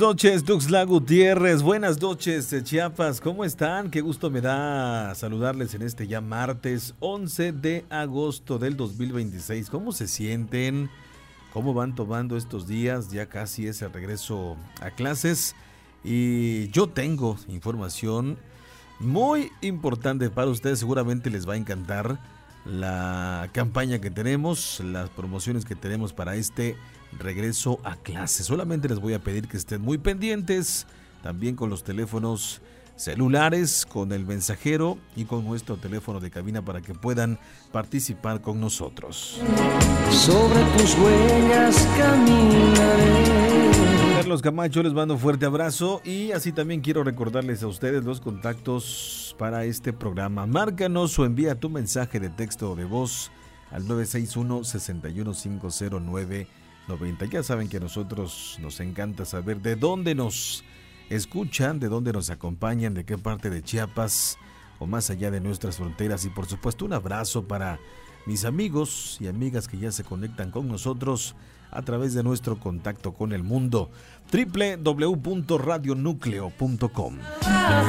noches, Tuxtla Gutiérrez. Buenas noches, Chiapas. ¿Cómo están? Qué gusto me da saludarles en este ya martes 11 de agosto del 2026. ¿Cómo se sienten? ¿Cómo van tomando estos días? Ya casi es el regreso a clases. Y yo tengo información muy importante para ustedes. Seguramente les va a encantar la campaña que tenemos, las promociones que tenemos para este regreso a clase. Solamente les voy a pedir que estén muy pendientes, también con los teléfonos celulares, con el mensajero y con nuestro teléfono de cabina para que puedan participar con nosotros. Sobre tus huellas caminaré. Carlos Camacho, les mando un fuerte abrazo y así también quiero recordarles a ustedes los contactos para este programa. Márcanos o envía tu mensaje de texto o de voz al 961-6150990. Ya saben que a nosotros nos encanta saber de dónde nos escuchan, de dónde nos acompañan, de qué parte de Chiapas o más allá de nuestras fronteras. Y por supuesto un abrazo para mis amigos y amigas que ya se conectan con nosotros a través de nuestro contacto con el mundo, www.radionucleo.com.